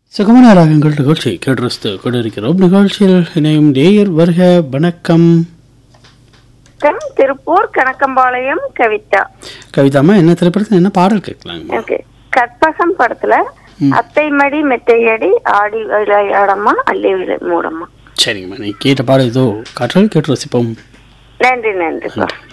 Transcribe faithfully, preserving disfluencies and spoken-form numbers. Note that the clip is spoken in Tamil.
சுகமான ராகங்கள் நிகழ்ச்சி கேட்டு கொண்டிருக்கிறோம். நிகழ்ச்சியில் இணையும் நேயர் வருக. வணக்கம். திருப்பூர் கணக்கம்பாளையம் கவிதா. கவிதாமா, என்ன திரைப்படத்துல என்ன பாடல் கேட்கலாங்க? கற்பகம் படத்துல அத்தை மடி மெத்தையடி ஆடி விளையாடம்மா அள்ளி மூடம்மா. சரிங்கம்மா, நீ கேட்ட பாடல் இதோ காற்றல் கேட்டு ரசிப்போம். நன்றி நன்றி.